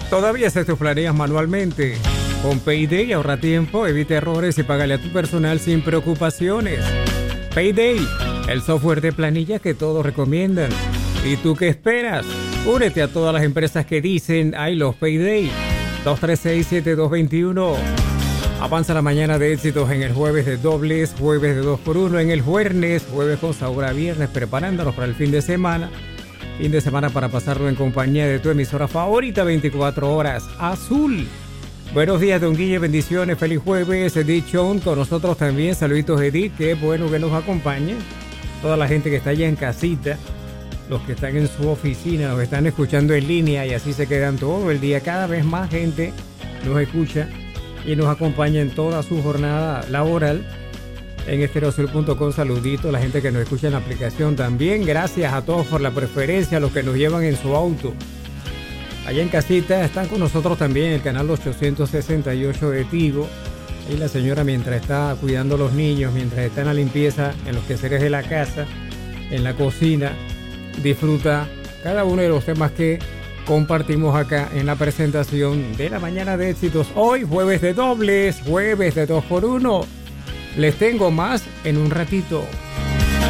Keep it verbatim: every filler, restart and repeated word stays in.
¿Todavía haces tus planillas manualmente? Con Payday ahorra tiempo, evita errores y págale a tu personal sin preocupaciones. Payday, el software de planilla que todos recomiendan. ¿Y tú qué esperas? Únete a todas las empresas que dicen I love Payday. dos tres seis, siete dos dos uno. Avanza la mañana de éxitos en el jueves de dobles, jueves de dos por uno, en el jueves, jueves con sabor a viernes, preparándonos para el fin de semana. Fin de semana para pasarlo en compañía de tu emisora favorita, veinticuatro horas, Azul. Buenos días, don Guille, bendiciones, feliz jueves. Edith Chon con nosotros también, saluditos Edith, qué bueno que nos acompañe. Toda la gente que está allá en casita, los que están en su oficina, los que están escuchando en línea y así se quedan todo el día. Cada vez más gente nos escucha y nos acompaña en toda su jornada laboral en estereosur punto com. Saludito a la gente que nos escucha en la aplicación también. Gracias a todos por la preferencia, a los que nos llevan en su auto. Allá en casita están con nosotros también el canal ochocientos sesenta y ocho de Tigo. Y la señora mientras está cuidando a los niños, mientras está en la limpieza, en los quehaceres de la casa, en la cocina, disfruta cada uno de los temas que compartimos acá en la presentación de la mañana de éxitos. Hoy jueves de dobles, jueves de dos por uno. Les tengo más en un ratito.